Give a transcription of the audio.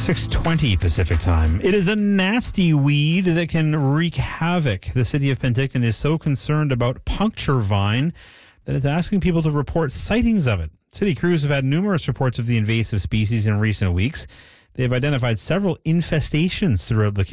6:20 Pacific time. It is a nasty weed that can wreak havoc. The city of Penticton is so concerned about puncture vine that it's asking people to report sightings of it. City crews have had numerous reports of the invasive species in recent weeks. They have identified several infestations throughout the